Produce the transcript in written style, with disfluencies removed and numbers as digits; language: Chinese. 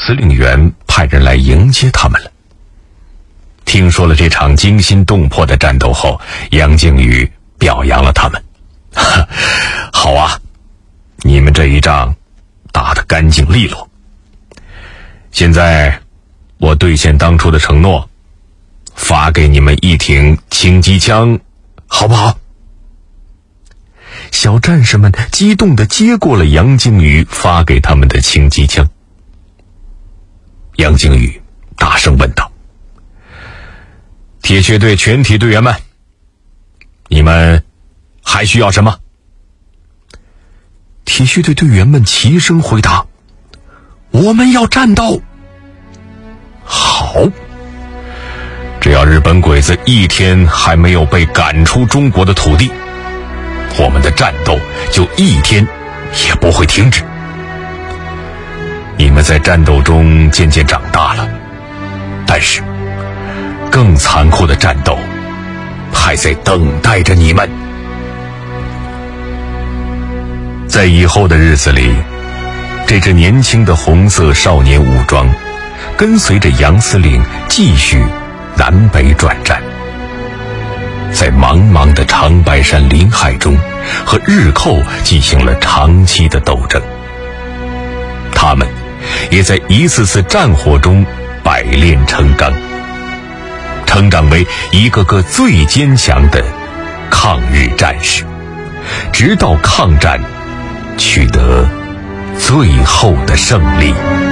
司令员派人来迎接他们了。听说了这场惊心动魄的战斗后，杨靖宇表扬了他们。好啊，你们这一仗打得干净利落。现在我兑现当初的承诺，发给你们1挺轻机枪，好不好？小战士们激动地接过了杨靖宇发给他们的轻机枪。杨靖宇大声问道：铁血队全体队员们，你们还需要什么？铁血队队员们齐声回答：我们要战斗。好，只要日本鬼子1天还没有被赶出中国的土地，我们的战斗就1天也不会停止。你们在战斗中渐渐长大了，但是更残酷的战斗还在等待着你们。在以后的日子里，这支年轻的红色少年武装跟随着杨司令继续南北转战，在茫茫的长白山林海中和日寇进行了长期的斗争。他们也在一次次战火中百炼成钢，成长为一个个最坚强的抗日战士，直到抗战取得最后的胜利。